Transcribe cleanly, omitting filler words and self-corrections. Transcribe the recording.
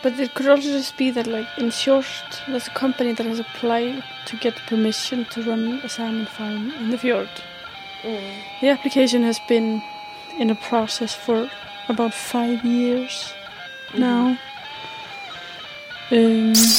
But it could also just be that, like, in Sjorst, there's a company that has applied to get permission to run a salmon farm in the fjord. The application has been in a process for about 5 years now.